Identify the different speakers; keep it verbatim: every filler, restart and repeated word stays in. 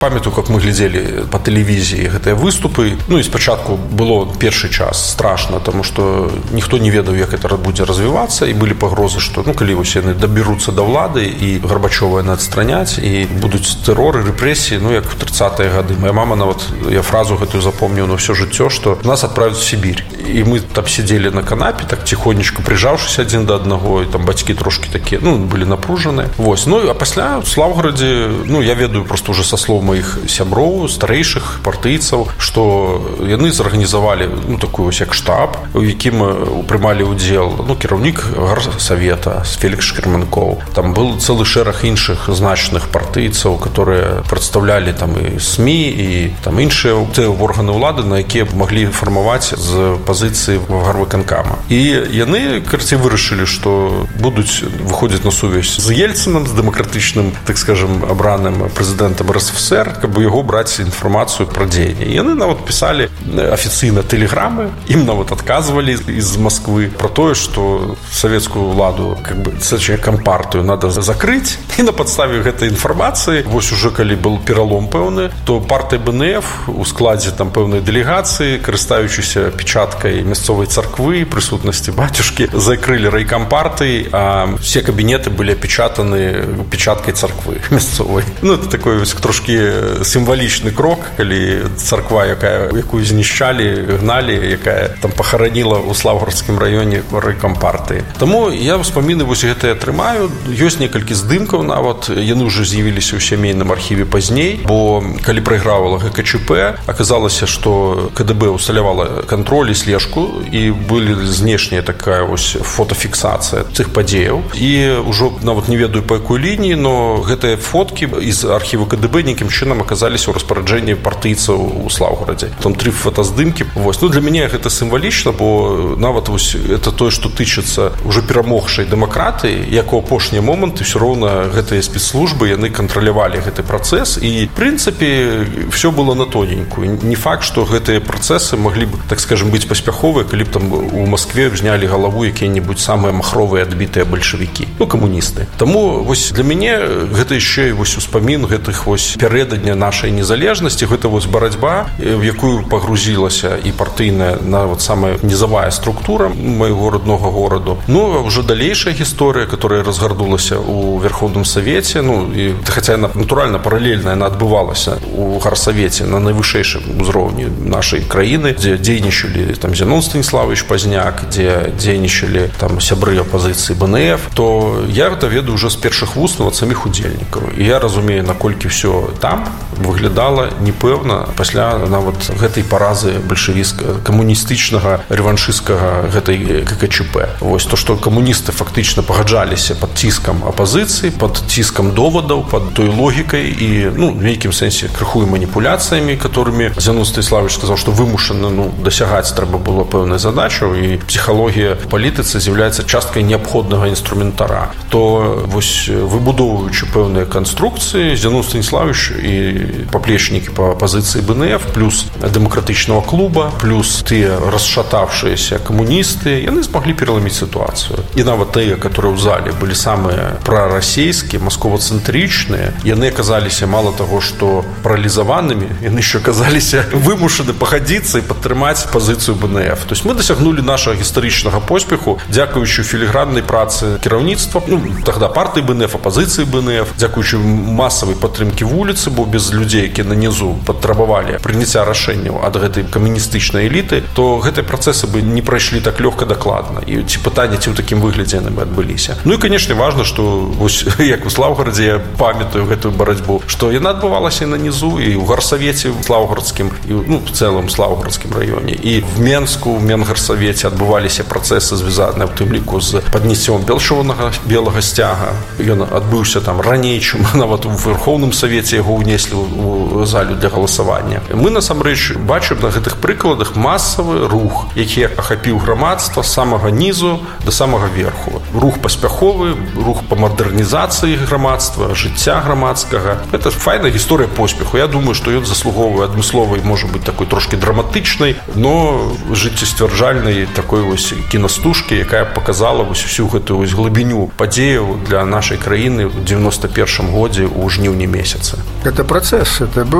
Speaker 1: Памятаю, как мы глядзелі по тэлевізіі гэтыя выступы. Ну і спачатку было першы час страшна, тому што ніхто не ведаў, як гэта будзе развівацца, і былі пагрозы, што ну калі вось яны дабяруцца да ўлады і Гарбачова яны адстраняць, і будуць тэроры, рэпрэсіі, ну як в тридцатыя гады. Моя мама нават, я фразу гэтую запомніў на ўсё жыццё, што нас адправяць в Сібір. І мы там сидзелі на канапе, так ціхонечка прыжаўшыся адзін да аднаго, і там бацькі трошкі такія, ну былі напружаныя. Вось. Ну а пасля в Слаўгорадзе, ну я ведаю просто уже са слоў моих сяброў, старэйшых партыйцаў, што яны зарганізавалі ну, такую вось як штаб, у якім прымалі ўдзел ну, кіраўнік гарсавета Фелікс Шкерманкоў. Там был цэлы шэраг іншых значных партыйцаў, которые прадстаўлялі там і СМІ, і там іншыя органы ўлады, на якія маглі фармаваць з пазіцыі гарвыканкама. І яны, карацей, вырашылі, што будуць выходзіць на сувязь з Ельцынам, з дэмакратычным, так скажем, абраным прэзідэнтам РСФСР, каб яго браць інфармацыю пра дзеянне. Яны нават пісалі афіцыйна тэлеграмы, ім нават адказвалі з Москвы пра тое, што савецкую ўладу, как бы, кампартыю надо закрыць. І на падставе гэтай інфармацыі, вось уже калі был пералом пэўны, то партыя БНФ у складзе там пэўнай дэлегацыі, карыстаючыся печаткай мясцовай царквы, прысутнасці бацюшкі, закрылі райком партыі, а все кабінеты былі апечатаны печаткай царквы мясцовай. Ну, это такой вось трошки сімвалічны крок, калі царква, якая, якую знішчалі, гналі, якая там пахараніла ў Слаўгородскім раёне райком партыі. Таму я ўспаміны вось гэтыя атрымаю. Ёсць некалькі здымкаў нават, яны ўжо з'явіліся ў сямейным архіве пазней, бо калі прайгравала ГКЧП, аказалася, што КДБ усталявала кантроль і слежку, і былі знешняя такая вось фотафіксацыя цих падзеяў. І ўжо нават не ведаю па якой лініі, но гэтыя фоткі з архіву КДБ нейкім чынам аказаліся ў распараджэнні партыйцаў у Слаўгорадзе. Там тры фотаздымкі. Вось. Ну, для мяне гэта сімвалічна, бо нават вось это тое, што тычыцца ўжо перамогшай дэмакратыі, як у апошнія моманты ўсё роўна гэтыя спецслужбы, яны кантралявалі гэты працэс, і в прынцыпе все было на тоненькую. Не факт, што гэтыя працэсы маглі б, так скажем, быць паспяховыя, калі б там у Москве знялі галаву якія-небудзь самыя махровыя адбітыя бальшавікі, ну камуністы. Таму вось для мяне гэта яшчэ і вось успамін гэтых вось пярэдадня нашай незалежнасці, гэта вось барацьба, в якую пагрузілася і партыйная на вот самая низовая структура майго родного гораду. Ну, а уже далейшая гісторыя, которая разгардулася у Верховном Совете, ну, і, хотя она натуральна паралельна, она адбывалася у Гарсавеце на найвышэйшым узроўні нашай краіны, дзе дзейнічалі там Зенон Станіславович Пазняк, дзе дзейнічалі там сябры апозіцыі БНФ, то я гэта ведаю уже з першых вуст ад самих удзельнікаў. І я разумею, наколькі все там выглядала непэўна пасля нават гэтай паразы бальшавіцкага, камуністычнага, рэваншысцкага гэтай ККЧП. Вось то, што камуністы фактычна пагаджаліся пад ціскам апозіцыі, пад ціскам довадаў, пад той логікай і, ну, в нейкім сэнсе крыху і маніпуляцыямі, которымі Зенон Станіславович сказаў, што вымушана, ну, дасягаць трэба было пэўнай задачу, і псіхалогія палітыцы з'яўляецца часткай неабходнага інструментара. То вось выбудоўваючы пэўныя канструкцыі, Зенон Станіславович і паплечнікі па пазіцыі БНФ, плюс дэмакратычнага клуба, плюс тыя расшатавшиеся камуністы, яны змаглі пераламіць сітуацыю. І нават тыя, которые ў зале былі самыя прарасійскія, масковацэнтрычныя, яны аказаліся мала таго, што паралізаванымі, яны яшчэ аказаліся вымушаны пахадзіцца і падтрымаць пазіцыю БНФ. То есть мы дасягнулі нашага гістарычнага поспеху, дзякуючы філіграннай працы кіраўніцтва, ну, тогда партыі БНФ, апозіцыі БНФ, дзякуючы масавай падтрымкі вуліцы, бо без людзей, якія на нізу патрабавалі прыняцця рашэнняў ад гэтай камуністычнай эліты, то гэтыя працэсы бы не прайшлі так лёгка дакладна. І ці пытанне, ці ў такім выглядзе яны бы адбыліся. Ну і, канешне, важна, што вось, як у Слаўгарадзе я памятаю гэтую барацьбу, што яна адбывалася і на нізу, і ў Гарсавеце Слаўгарадскім, і, ну, в цэлым Слаўгарадскім раёне. І в Менску, в Менгарсавеце адбываліся працэсы, звязаныя ў тым ліку з падняццём белшавага белага сцяга. Ён адбыўся там раней, чым нават у Верховным Савеце яго ўнеслі ў залю для галасавання. Мы, насамрэч, бачым на гэтых прыкладах масавы рух, які ахапіў грамадства з самага нізу да самага верху. Рух паспяховы, рух па мадэрнізацыі грамадства, жыцця грамадскага. Это файная гісторыя поспеху. Я думаю, што ён заслуговвае адмысловай, можа быць, такой трошки драматычнай, но жыццесцвярджальнай такой вось кінастужкі, якая показала вось всю гэтую вось глыбіню падзеяў для нашай краіны ў девяносто первом годзе ў жніўні месяцы.
Speaker 2: гэта працэс, это быў